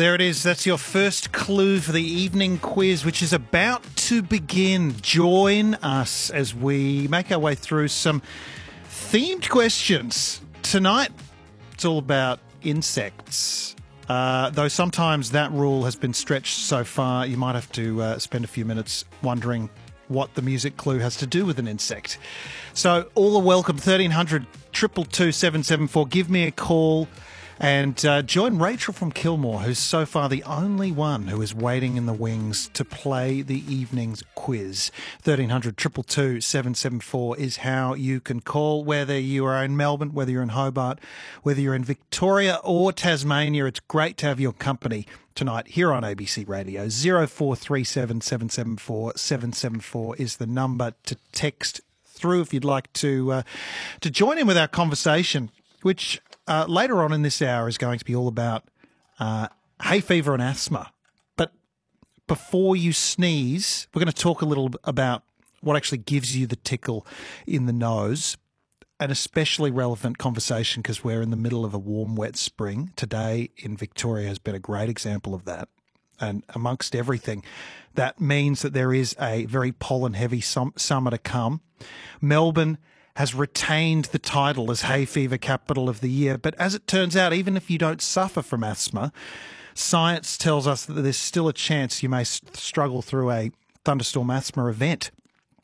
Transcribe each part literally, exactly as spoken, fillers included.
There it is. That's your first clue for the evening quiz, which is about to begin. Join us as we make our way through some themed questions. Tonight, it's all about insects. Uh, though sometimes that rule has been stretched so far, you might have to uh, spend a few minutes wondering what the music clue has to do with an insect. So all are welcome. thirteen hundred, two two two, seven seven four. Give me a call and uh, join Rachel from Kilmore, who's so far the only one who is waiting in the wings to play the evening's quiz. thirteen hundred, two two two, seven seven four is how you can call, whether you are in Melbourne, whether you're in Hobart, whether you're in Victoria or Tasmania. It's great to have your company tonight here on A B C Radio. zero four three seven, seven seven four, seven seven four is the number to text through if you'd like to uh, to join in with our conversation, which uh, later on in this hour is going to be all about uh, hay fever and asthma. But before you sneeze, we're going to talk a little about what actually gives you the tickle in the nose. An especially relevant conversation because we're in the middle of a warm, wet spring. Today in Victoria has been a great example of that. And amongst everything, that means that there is a very pollen-heavy sum- summer to come. Melbourne has retained the title as hay fever capital of the year. But as it turns out, even if you don't suffer from asthma, science tells us that there's still a chance you may s- struggle through a thunderstorm asthma event.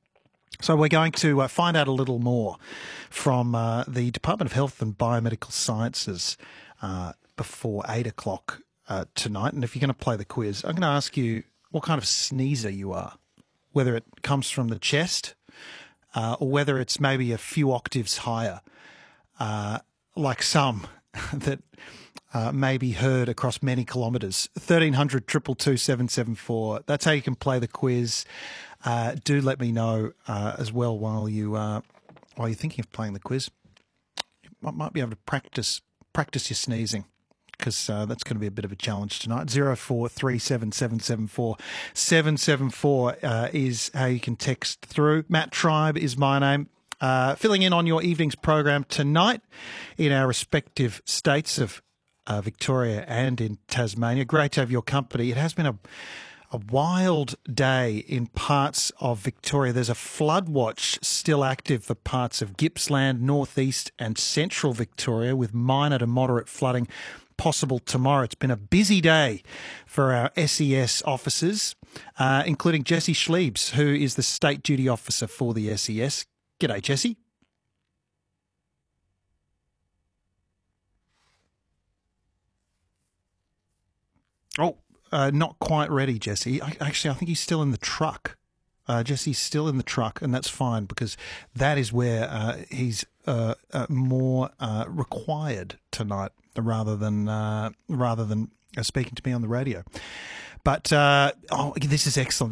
So we're going to uh, find out a little more from uh, the Department of Health and Biomedical Sciences uh, before eight o'clock uh, tonight. And if you're going to play the quiz, I'm going to ask you what kind of sneezer you are, whether it comes from the chest uh, or whether it's maybe a few octaves higher, uh, like some that uh, may be heard across many kilometres. thirteen hundred, two two two, seven seven four. That's how you can play the quiz. Uh, do let me know uh, as well while you uh, while you're thinking of playing the quiz. You might, might be able to practice practice your sneezing because uh, that's going to be a bit of a challenge tonight. Zero four three seven seven seven four seven seven four uh, is how you can text through. Matt Tribe is my name. Uh, filling in on your evening's program tonight in our respective states of uh, Victoria and in Tasmania. Great to have your company. It has been a A wild day in parts of Victoria. There's a flood watch still active for parts of Gippsland, northeast and central Victoria, with minor to moderate flooding possible tomorrow. It's been a busy day for our S E S officers, uh, including Jessie Schliebs, who is the State Duty Officer for the S E S. G'day, Jessie. Oh. Uh, not quite ready, Jessie. I, actually, I think he's still in the truck. Uh, Jesse's still in the truck, and that's fine because that is where uh, he's uh, uh, more uh, required tonight, rather than uh, rather than uh, speaking to me on the radio. But uh, oh, this is excellent.